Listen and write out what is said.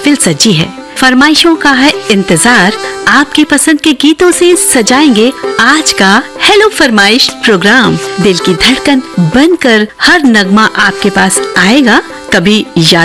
महफिल सजी है। फरमाइशों का है इंतजार, आपकी पसंद के गीतों से सजाएंगे आज का हेलो फरमाइश प्रोग्राम। दिल की धड़कन बनकर हर नगमा आपके पास आएगा। कभी याद